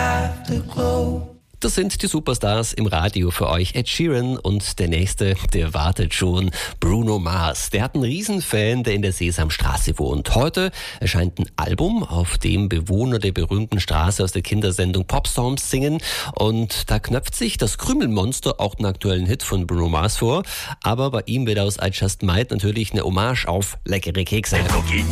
Afterglow. Das sind die Superstars im Radio für euch. Ed Sheeran und der nächste, der wartet schon, Bruno Mars. Der hat einen Riesenfan, der in der Sesamstraße wohnt. Heute erscheint ein Album, auf dem Bewohner der berühmten Straße aus der Kindersendung Popsongs singen. Und da knöpft sich das Krümelmonster auch den aktuellen Hit von Bruno Mars vor. Aber bei ihm wird aus I Just Might natürlich eine Hommage auf leckere Kekse.